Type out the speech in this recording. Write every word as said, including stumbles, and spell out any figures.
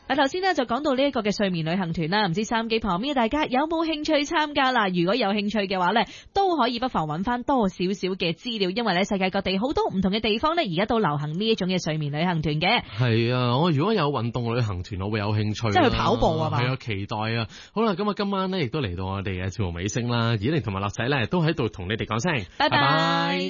嗱，頭先呢就講到呢一個嘅睡眠旅行團啦，唔知收音機旁邊大家有冇興趣參加啦？如果有興趣嘅話呢，都可以不妨揾翻多少少嘅資料，因為咧世界各地好多唔同嘅地方呢，而家都流行呢一種嘅睡眠旅行團嘅。係啊，我如果有運動旅行團，我會有興趣。 即係去跑步啊嘛？ 係啊，期待啊！好啦，咁啊，今晚呢亦都嚟到我哋嘅節目尾聲啦，綺玲同埋樂仔呢都喺度同你哋講聲，拜拜。